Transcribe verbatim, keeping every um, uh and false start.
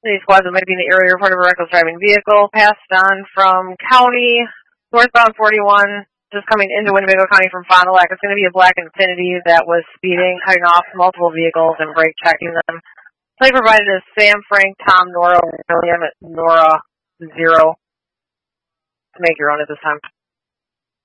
City squads that might be in the area reported a reckless driving vehicle passed on from county, northbound forty-one, just coming into Winnebago County from Fond du Lac. It's going to be a black Infiniti that was speeding, cutting off multiple vehicles and brake checking them. Play provided is Sam, Frank, Tom, Nora, William at Nora Zero. Make your own at this time.